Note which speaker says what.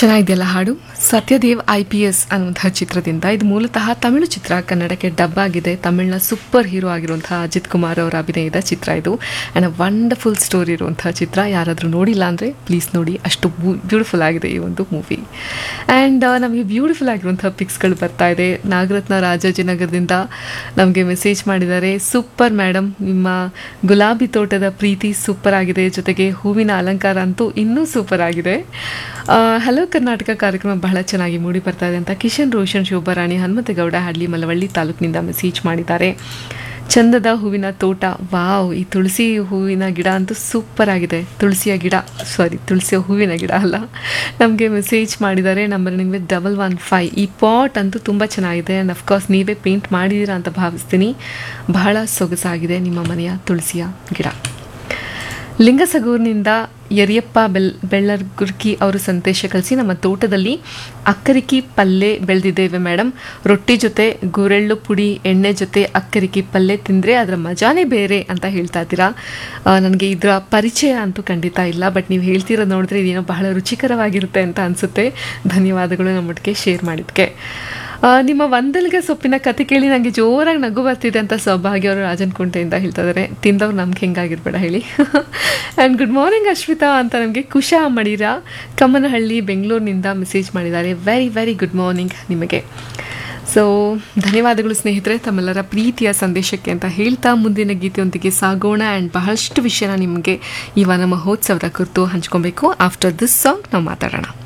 Speaker 1: ಚೆನ್ನಾಗಿದೆಯಲ್ಲ ಹಾಡು. ಸತ್ಯದೇವ್ IPS ಅನ್ನುವಂತಹ ಚಿತ್ರದಿಂದ. ಇದು ಮೂಲತಃ ತಮಿಳು ಚಿತ್ರ, ಕನ್ನಡಕ್ಕೆ ಡಬ್ ಆಗಿದೆ. ತಮಿಳಿನ ಸೂಪರ್ ಹೀರೋ ಆಗಿರುವಂತಹ ಅಜಿತ್ ಕುಮಾರ್ ಅವರ ಅಭಿನಯದ ಚಿತ್ರ ಇದು. ಆ್ಯಂಡ್ ಅ ವಂಡರ್ಫುಲ್ ಸ್ಟೋರಿ ಇರುವಂತಹ ಚಿತ್ರ. ಯಾರಾದರೂ ನೋಡಿಲ್ಲ ಅಂದರೆ ಪ್ಲೀಸ್ ನೋಡಿ, ಅಷ್ಟು ಬ್ಯೂಟಿಫುಲ್ ಆಗಿದೆ ಈ ಒಂದು ಮೂವಿ. ಆ್ಯಂಡ್ ನಮಗೆ ಬ್ಯೂಟಿಫುಲ್ ಆಗಿರುವಂತಹ ಪಿಕ್ಸ್ಗಳು ಬರ್ತಾ ಇದೆ. ನಾಗರತ್ನ ರಾಜಾಜಿನಗರದಿಂದ ನಮಗೆ ಮೆಸೇಜ್ ಮಾಡಿದ್ದಾರೆ. ಸೂಪರ್ ಮೇಡಮ್, ನಿಮ್ಮ ಗುಲಾಬಿ ತೋಟದ ಪ್ರೀತಿ ಸೂಪರ್ ಆಗಿದೆ, ಜೊತೆಗೆ ಹೂವಿನ ಅಲಂಕಾರ ಅಂತೂ ಇನ್ನೂ ಸೂಪರ್ ಆಗಿದೆ. ಹಲೋ ಕರ್ನಾಟಕ ಕಾರ್ಯಕ್ರಮ ಬಹಳ ಚೆನ್ನಾಗಿ ಮೂಡಿ ಬರ್ತಾ ಇದೆ ಅಂತ ಕಿಶನ್ ರೋಷನ್ ಶೋಭಾರಾಣಿ ಹನುಮಂತಗೌಡ ಹಳ್ಳಿ ಮಲವಳ್ಳಿ ತಾಲೂಕಿನಿಂದ ಮೆಸೇಜ್ ಮಾಡಿದ್ದಾರೆ. ಚಂದದ ಹೂವಿನ ತೋಟ, ವಾವ್, ಈ ತುಳಸಿ ಹೂವಿನ ಗಿಡ ಅಂತೂ ಸೂಪರ್ ಆಗಿದೆ. ತುಳಸಿಯ ಹೂವಿನ ಗಿಡ ಅಲ್ಲ, ನಮಗೆ ಮೆಸೇಜ್ ಮಾಡಿದ್ದಾರೆ. ನಂಬರ್ ನಿಮಗೆ 115. ಈ ಪಾಟ್ ಅಂತೂ ತುಂಬ ಚೆನ್ನಾಗಿದೆ. ಆ್ಯಂಡ್ ಅಫ್ಕೋರ್ಸ್ ನೀವೇ ಪೇಂಟ್ ಮಾಡಿದ್ದೀರಾ ಅಂತ ಭಾವಿಸ್ತೀನಿ. ಬಹಳ ಸೊಗಸಾಗಿದೆ ನಿಮ್ಮ ಮನೆಯ ತುಳಸಿಯ ಗಿಡ. ಲಿಂಗಸಗೂರಿನಿಂದ ಯರಿಯಪ್ಪ ಬೆಳ್ಳರ್ಗುರ್ಕಿ ಅವರು ಸಂದೇಶ ಕಳಿಸಿ, ನಮ್ಮ ತೋಟದಲ್ಲಿ ಅಕ್ಕರಿಕಿ ಪಲ್ಲೆ ಬೆಳೆದಿದ್ದೇವೆ ಮೇಡಮ್. ರೊಟ್ಟಿ ಜೊತೆ ಗುರೆಳ್ಳು ಪುಡಿ, ಎಣ್ಣೆ ಜೊತೆ ಅಕ್ಕರಿಕಿ ಪಲ್ಲೆ ತಿಂದರೆ ಅದರ ಮಜಾನೇ ಬೇರೆ ಅಂತ ಹೇಳ್ತಾ ಇದ್ದೀರಾ. ನನಗೆ ಇದರ ಪರಿಚಯ ಅಂತೂ ಖಂಡಿತ ಇಲ್ಲ, ಬಟ್ ನೀವು ಹೇಳ್ತಿರೋದು ನೋಡಿದ್ರೆ ಇದೇನೋ ಬಹಳ ರುಚಿಕರವಾಗಿರುತ್ತೆ ಅಂತ ಅನಿಸುತ್ತೆ. ಧನ್ಯವಾದಗಳು ನಮ್ಮೊಟ್ಟಿಗೆ ಶೇರ್ ಮಾಡಿದ್ದಕ್ಕೆ. ನಿಮ್ಮ ಒಂದಲ್ಗೆ ಸೊಪ್ಪಿನ ಕತೆ ಕೇಳಿ ನನಗೆ ಜೋರಾಗಿ ನಗು ಬರ್ತಿದೆ ಅಂತ ಸೌಭಾಗ್ಯ ಅವರು ರಾಜನ್ಕುಂಟೆಯಿಂದ ಹೇಳ್ತಾ ಇದ್ದಾರೆ. ತಿಂದವ್ರು ನಮ್ಗೆ ಹೆಂಗಾಗಿರ್ಬೇಡ ಹೇಳಿ. ಆ್ಯಂಡ್ ಗುಡ್ ಮಾರ್ನಿಂಗ್ ಅಶ್ವಿತಾ ಅಂತ ನಮಗೆ ಕುಶಾ ಮಡಿರ ಕಮ್ಮನಹಳ್ಳಿ ಬೆಂಗಳೂರಿನಿಂದ ಮೆಸೇಜ್ ಮಾಡಿದ್ದಾರೆ. ವೆರಿ ವೆರಿ ಗುಡ್ ಮಾರ್ನಿಂಗ್ ನಿಮಗೆ. ಸೊ ಧನ್ಯವಾದಗಳು ಸ್ನೇಹಿತರೆ ತಮ್ಮೆಲ್ಲರ ಪ್ರೀತಿಯ ಸಂದೇಶಕ್ಕೆ ಅಂತ ಹೇಳ್ತಾ ಮುಂದಿನ ಗೀತೆಯೊಂದಿಗೆ ಸಾಗೋಣ. ಆ್ಯಂಡ್ ಬಹಳಷ್ಟು ವಿಷಯನ ನಿಮಗೆ ಈ ವನ ಮಹೋತ್ಸವದ ಕುರಿತು ಹಂಚ್ಕೊಬೇಕು. ಆಫ್ಟರ್ ದಿಸ್ ಸಾಂಗ್ ನಾವು ಮಾತಾಡೋಣ.